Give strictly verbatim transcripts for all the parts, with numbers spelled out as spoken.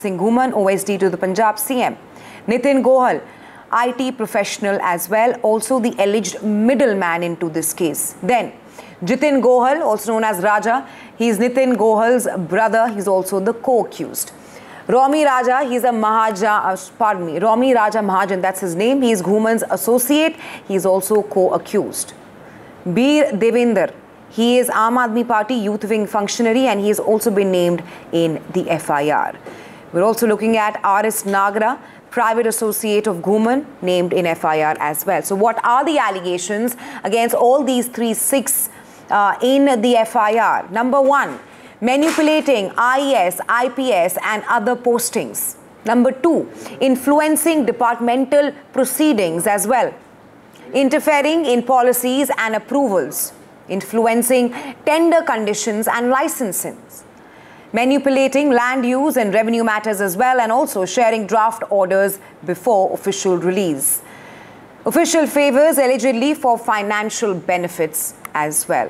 Ghuman, O S D to the Punjab C M. Nitin Gohal, I T professional as well, also the alleged middleman into this case. Then, Jitin Gohal, also known as Raja, he is Nitin Gohal's brother, he's also the co-accused. Romi Raja, he's a Mahajan, uh, pardon me, Romi Raja Mahajan, that's his name, he is Ghuman's associate, he is also co-accused. Bir Devinder, he is Aam Aadmi Party youth wing functionary and he has also been named in the F I R. We're also looking at R S Nagra, private associate of Ghuman, named in F I R as well. So what are the allegations against all these three six uh, in the F I R? Number one, manipulating I E S, I P S and other postings. Number two, influencing departmental proceedings as well. Interfering in policies and approvals. Influencing tender conditions and licensing. Manipulating land use and revenue matters as well, and also sharing draft orders before official release. Official favors allegedly for financial benefits as well.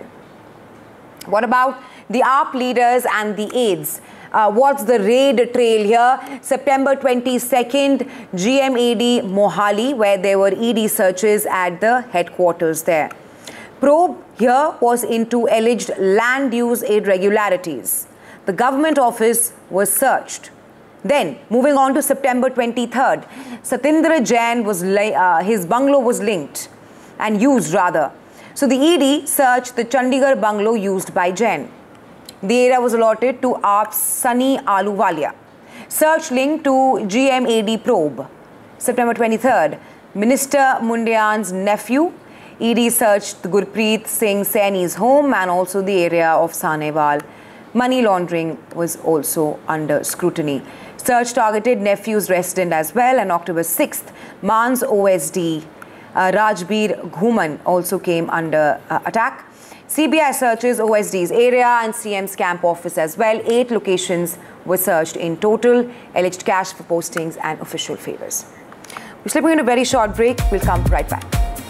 What about the A P leaders and the aides? Uh, what's the raid trail here? September twenty-second, G M A D Mohali, where there were E D searches at the headquarters there. Probe here was into alleged land use irregularities. The government office was searched. Then, moving on to September twenty-third, Satindra Jain, was uh, his bungalow was linked and used rather. So the E D searched the Chandigarh bungalow used by Jain. The area was allotted to A P's Sunny Ahluwalia. Search linked to G M A D probe. September twenty-third, Minister Mundian's nephew. E D searched Gurpreet Singh Saini's home and also the area of Sanewal. Money laundering was also under scrutiny. Search targeted nephew's resident as well. And October sixth, Man's O S D, uh, Rajbir Ghuman, also came under uh, attack. C B I searches O S D's area and C M's camp office as well. Eight locations were searched in total. Alleged cash for postings and official favors. We're slipping into a very short break. We'll come right back.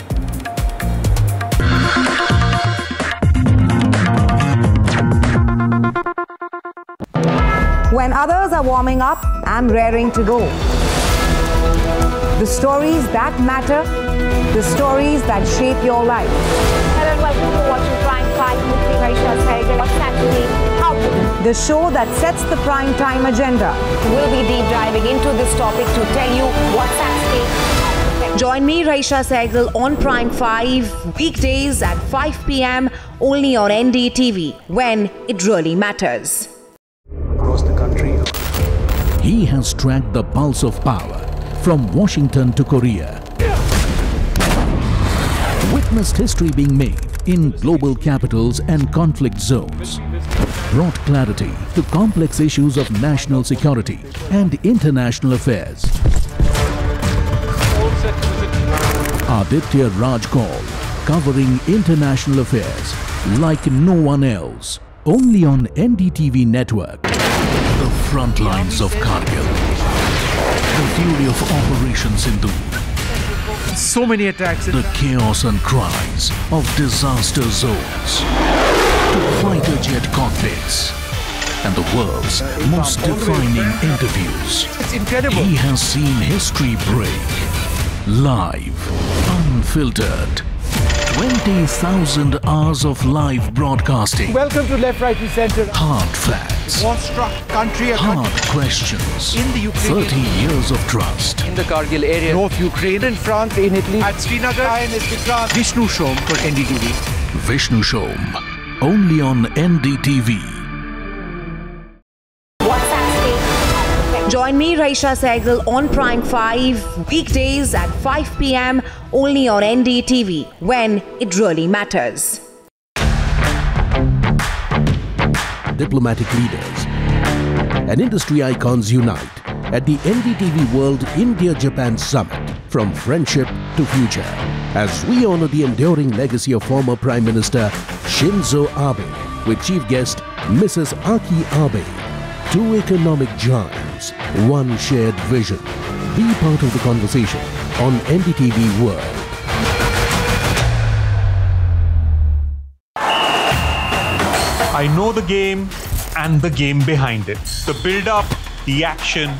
When others are warming up, I'm raring to go. The stories that matter, the stories that shape your life. Hello and welcome to watching Prime five with me, Raisha Sehgal. What's Saturday? How to? The show that sets the prime time agenda. We'll be deep diving into this topic to tell you what's at stake. Join me, Raisha Sehgal, on Prime five, weekdays at five p m only on N D T V, when it really matters. Across the country. He has tracked the pulse of power from Washington to Korea. Witnessed history being made in global capitals and conflict zones. Brought clarity to complex issues of national security and international affairs. Aditya Raj Kaul, covering international affairs like no one else. Only on N D T V network. The front lines of Kargil. The fury of Operation Sindoor. So many attacks. The chaos and cries of disaster zones. To fighter jet cockpits. And the world's most defining interviews. It's incredible. He has seen history break. Live. Unfiltered. twenty thousand hours of live broadcasting. Welcome to Left, Right and Centre. Hard facts. War-struck country. Hard questions. In the Ukraine. thirty years of trust. In the Kargil area. North Ukraine. In France. In Italy. At Srinagar. Vishnu Shom for N D T V. Vishnu Shom. Only on N D T V. Join me, Raisha Sehgal, on Prime five, weekdays at five p m only on N D T V, when it really matters. Diplomatic leaders and industry icons unite at the N D T V World India-Japan Summit, from friendship to future, as we honor the enduring legacy of former Prime Minister Shinzo Abe with chief guest Missus Aki Abe. Two economic giants, one shared vision. Be part of the conversation on N D T V World. I know the game and the game behind it. The build-up the action